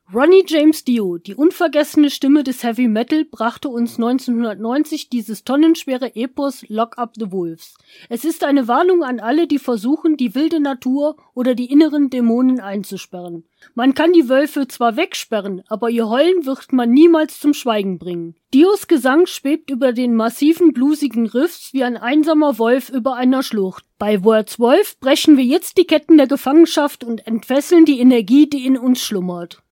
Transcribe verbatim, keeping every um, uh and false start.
Ronnie James Dio, die unvergessene Stimme des Heavy Metal, brachte uns neunzehnhundertneunzig dieses tonnenschwere Epos Lock Up the Wolves. Es ist eine Warnung an alle, die versuchen, die wilde Natur oder die inneren Dämonen einzusperren. Man kann die Wölfe zwar wegsperren, aber ihr Heulen wird man niemals zum Schweigen bringen. Dios Gesang schwebt über den massiven, bluesigen Riffs wie ein einsamer Wolf über einer Schlucht. Bei Words Wolf brechen wir jetzt die Ketten der Gefangenschaft und entfesseln die Energie, die in uns schlummert.